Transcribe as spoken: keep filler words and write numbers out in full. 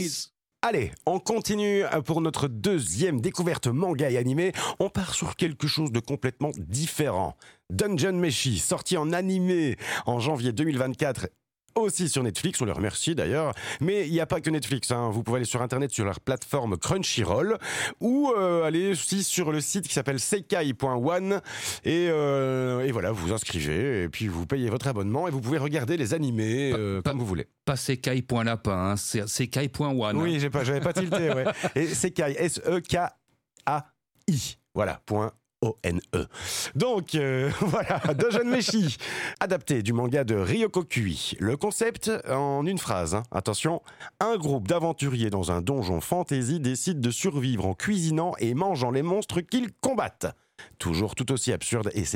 Please. Allez, on continue pour notre deuxième découverte manga et animé. On part sur quelque chose de complètement différent. Dungeon Meshi, sorti en animé en janvier deux mille vingt-quatre, aussi sur Netflix, on les remercie d'ailleurs. Mais il n'y a pas que Netflix, hein. Vous pouvez aller sur internet sur leur plateforme Crunchyroll ou euh, aller aussi sur le site qui s'appelle sekai point one et, euh, et voilà, vous vous inscrivez et puis vous payez votre abonnement et vous pouvez regarder les animés euh, pas, comme vous voulez. Pas sekai.lapin, hein, c'est sekai point one. Oui, hein. j'ai pas, j'avais pas tilté, ouais. Et Sekai, S E K A I, voilà, point O N E. Donc, euh, voilà, Dungeon Meshi, adapté du manga de Ryoko Kui. Le concept, en une phrase, hein. Attention, un groupe d'aventuriers dans un donjon fantasy décide de survivre en cuisinant et mangeant les monstres qu'ils combattent. Toujours tout aussi absurde et c'est